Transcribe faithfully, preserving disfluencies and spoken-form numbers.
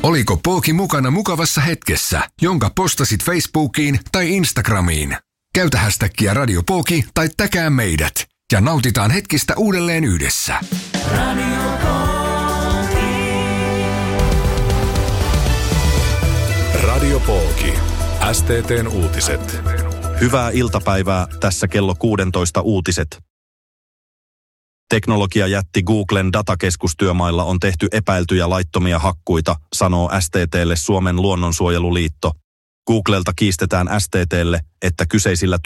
Oliko Pooki mukana mukavassa hetkessä, jonka postasit Facebookiin tai Instagramiin? Käytä hashtagia Radio Pooki tai täkää meidät ja nautitaan hetkistä uudelleen yhdessä. Radio Pooki. Radio Pooki. S T T:n uutiset. Hyvää iltapäivää, tässä kello kuusitoista uutiset. Teknologiajätti Googlen datakeskustyömailla on tehty epäiltyjä laittomia hakkuita, sanoo S T T:lle Suomen luonnonsuojeluliitto. Googlelta kiistetään S T T:lle, että kyseisillä